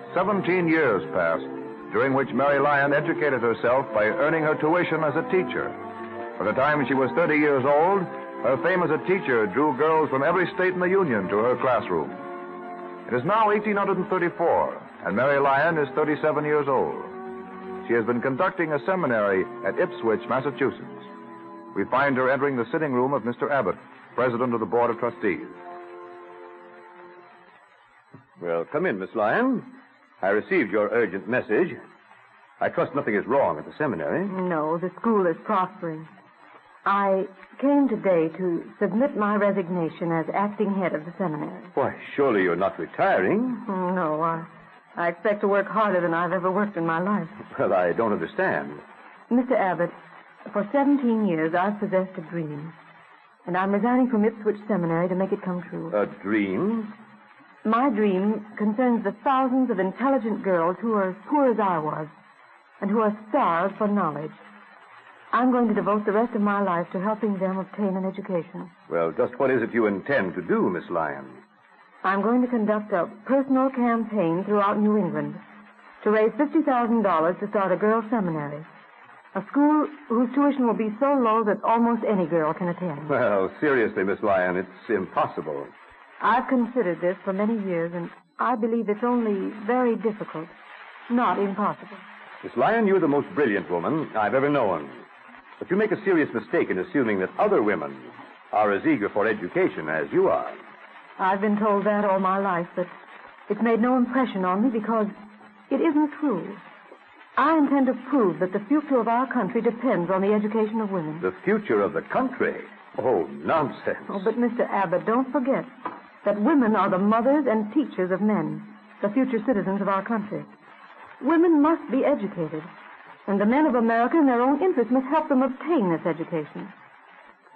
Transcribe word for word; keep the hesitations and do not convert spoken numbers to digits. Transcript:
Seventeen years passed, during which Mary Lyon educated herself by earning her tuition as a teacher. By the time she was thirty years old, her fame as a teacher drew girls from every state in the Union to her classroom. It is now eighteen thirty-four, and Mary Lyon is thirty-seven years old. She has been conducting a seminary at Ipswich, Massachusetts. We find her entering the sitting room of Mister Abbott, president of the Board of Trustees. Well, come in, Miss Lyon. I received your urgent message. I trust nothing is wrong at the seminary. No, the school is prospering. I came today to submit my resignation as acting head of the seminary. Why, surely you're not retiring. No, I, I expect to work harder than I've ever worked in my life. Well, I don't understand. Mister Abbott, for seventeen years I've possessed a dream. And I'm resigning from Ipswich Seminary to make it come true. A dream? My dream concerns the thousands of intelligent girls who are as poor as I was and who are starved for knowledge. I'm going to devote the rest of my life to helping them obtain an education. Well, just what is it you intend to do, Miss Lyon? I'm going to conduct a personal campaign throughout New England to raise fifty thousand dollars to start a girls' seminary, a school whose tuition will be so low that almost any girl can attend. Well, seriously, Miss Lyon, it's impossible. I've considered this for many years, and I believe it's only very difficult, not impossible. Miss Lyon, you're the most brilliant woman I've ever known. But you make a serious mistake in assuming that other women are as eager for education as you are. I've been told that all my life, but it's made no impression on me because it isn't true. I intend to prove that the future of our country depends on the education of women. The future of the country? Oh, nonsense. Oh, but Mister Abbott, don't forget that women are the mothers and teachers of men, the future citizens of our country. Women must be educated, and the men of America in their own interest must help them obtain this education.